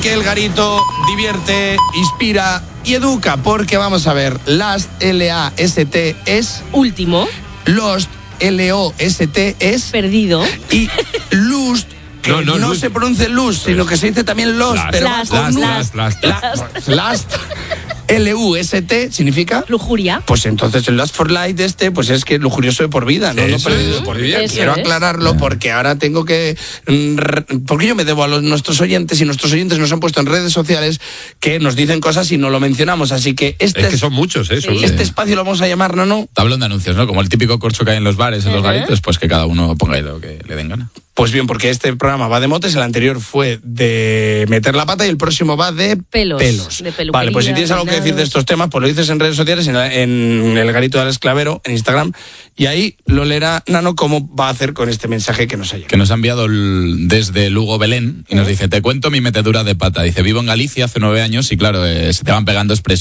Porque el garito divierte, inspira y educa. Porque vamos a ver, Last, L-A-S-T es... Último. Lost, L-O-S-T es... Perdido. Y Lust, que no se pronuncia Lust, sino que se dice también Lost. Last. L-U-S-T significa lujuria. Pues entonces el Lust for Light pues es que es lujurioso de por vida, no perdido de por vida. Quiero aclararlo porque ahora tengo que... Porque yo me debo a nuestros oyentes y nuestros oyentes nos han puesto en redes sociales que nos dicen cosas y no lo mencionamos, así que es que son muchos, ¿eh? Este espacio lo vamos a llamar, ¿no? Tablón de anuncios, ¿no? Como el típico corcho que hay en los bares, en los garitos, pues que cada uno ponga ahí lo que le den gana. Pues bien, porque este programa va de motes, el anterior fue de meter la pata y el próximo va de pelos. De peluquería, vale, pues si tienes algo que decir de estos temas, pues lo dices en redes sociales, en el garito del esclavero, en Instagram, y ahí lo leerá Nano cómo va a hacer con este mensaje que nos ha llegado. Que nos ha enviado desde Lugo Belén y nos dice, te cuento mi metedura de pata. Dice, vivo en Galicia hace 9 años y claro, se te van pegando expresiones